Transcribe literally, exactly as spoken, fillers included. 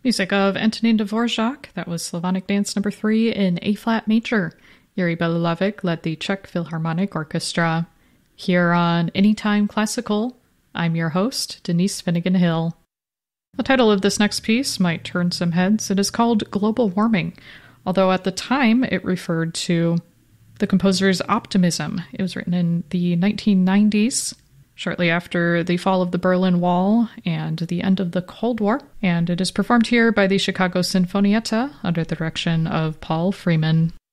Music of Antonin Dvorak, that was Slavonic Dance number three in A-flat major. Yuri Belovac led the Czech Philharmonic Orchestra. Here on Anytime Classical, I'm your host, Denise Finnegan Hill. The title of this next piece might turn some heads. It is called Global Warming, although at the time it referred to the composer's optimism. It was written in the nineteen nineties, shortly after the fall of the Berlin Wall and the end of the Cold War, and it is performed here by the Chicago Sinfonietta under the direction of Paul Freeman.